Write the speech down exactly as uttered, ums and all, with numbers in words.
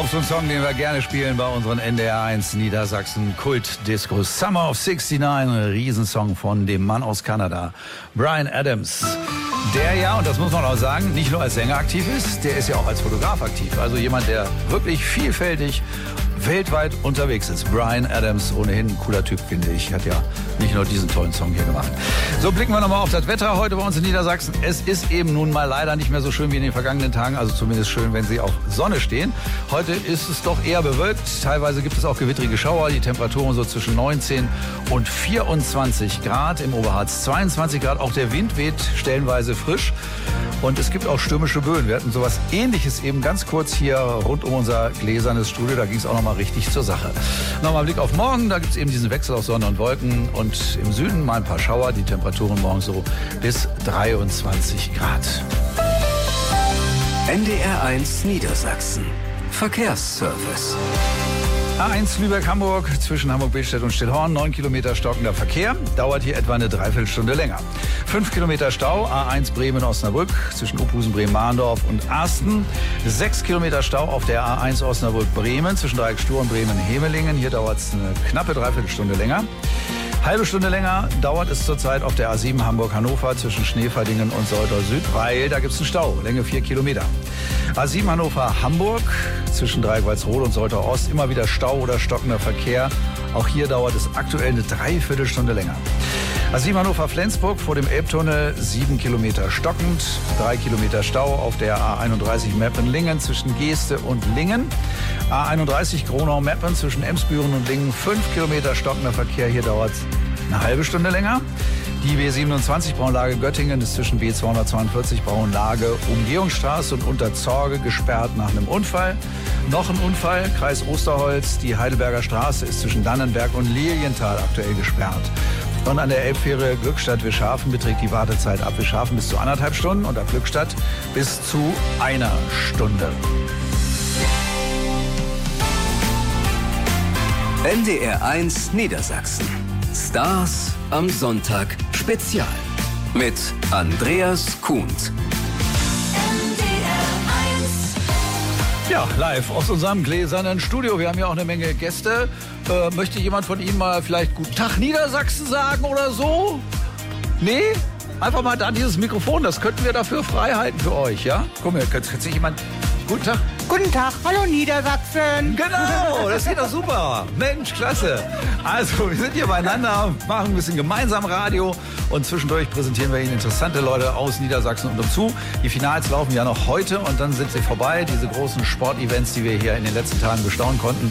auf so einen Song, den wir gerne spielen bei unseren N D R eins Niedersachsen Kult-Discos. Summer of sixty-nine, ein Riesensong von dem Mann aus Kanada, Bryan Adams. Der ja, und das muss man auch sagen, nicht nur als Sänger aktiv ist, der ist ja auch als Fotograf aktiv. Also jemand, der wirklich vielfältig weltweit unterwegs ist. Bryan Adams, ohnehin ein cooler Typ, finde ich. Hat ja nicht nur diesen tollen Song hier gemacht. So, blicken wir nochmal auf das Wetter heute bei uns in Niedersachsen. Es ist eben nun mal leider nicht mehr so schön wie in den vergangenen Tagen. Also zumindest schön, wenn sie auf Sonne stehen. Heute ist es doch eher bewölkt. Teilweise gibt es auch gewittrige Schauer. Die Temperaturen so zwischen neunzehn und vierundzwanzig Grad. Im Oberharz zweiundzwanzig Grad. Auch der Wind weht stellenweise frisch. Und es gibt auch stürmische Böen. Wir hatten sowas Ähnliches eben ganz kurz hier rund um unser gläsernes Studio. Da ging es auch nochmal richtig zur Sache. Nochmal ein Blick auf morgen. Da gibt es eben diesen Wechsel aus Sonne und Wolken. Und im Süden mal ein paar Schauer. Die Temperaturen morgen so bis dreiundzwanzig Grad. N D R eins Niedersachsen. Verkehrsservice. A eins Lübeck-Hamburg zwischen Hamburg-Billstedt und Stillhorn. neun Kilometer stockender Verkehr. Dauert hier etwa eine Dreiviertelstunde länger. fünf Kilometer Stau. A eins Bremen-Osnabrück zwischen Uphusen, Bremen-Mahndorf und Arsten. sechs Kilometer Stau auf der A eins Osnabrück-Bremen zwischen Dreieck-Stur und Bremen-Hemelingen. Hier dauert es eine knappe Dreiviertelstunde länger. Halbe Stunde länger dauert es zurzeit auf der A sieben Hamburg-Hannover zwischen Schneverdingen und Soltau Süd, weil da gibt es einen Stau, Länge vier Kilometer. A sieben Hannover-Hamburg zwischen Dreieck-Walsrode und Soltau Ost, immer wieder Stau oder stockender Verkehr. Auch hier dauert es aktuell eine Dreiviertelstunde länger. A sieben Hannover-Flensburg vor dem Elbtunnel, sieben Kilometer stockend, drei Kilometer Stau auf der A einunddreißig Meppen-Lingen zwischen Geeste und Lingen. A einunddreißig Gronau-Meppen zwischen Emsbüren und Lingen, fünf Kilometer stockender Verkehr, hier dauert es eine halbe Stunde länger. Die B siebenundzwanzig Braunlage Göttingen ist zwischen B zweihundertzweiundvierzig Braunlage Umgehungsstraße und Unterzorge gesperrt nach einem Unfall. Noch ein Unfall, Kreis Osterholz, die Heidelberger Straße ist zwischen Dannenberg und Lilienthal aktuell gesperrt. Und an der Elbfähre Glückstadt-Wischhafen beträgt die Wartezeit ab Wischhafen bis zu anderthalb Stunden und ab Glückstadt bis zu einer Stunde. N D R eins Niedersachsen. Stars am Sonntag Spezial mit Andreas Kuhnt. Ja, live aus unserem gläsernen Studio. Wir haben ja auch eine Menge Gäste. Äh, möchte jemand von Ihnen mal vielleicht Guten Tag Niedersachsen sagen oder so? Nee? Einfach mal da dieses Mikrofon, das könnten wir dafür frei halten für euch, ja? Guck mal, könnte sich jemand... Guten Tag. Guten Tag, hallo Niedersachsen. Genau, das geht doch super. Mensch, klasse. Also, wir sind hier beieinander, machen ein bisschen gemeinsam Radio und zwischendurch präsentieren wir Ihnen interessante Leute aus Niedersachsen und umzu. Die Finals laufen ja noch heute und dann sind sie vorbei. Diese großen Sportevents, die wir hier in den letzten Tagen bestaunen konnten,